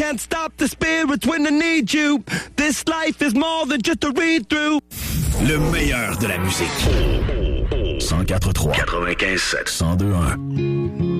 can't stop the spirits when I need you. This life is more than just a read-through. Le meilleur de la musique. 104.3 95.7 102.1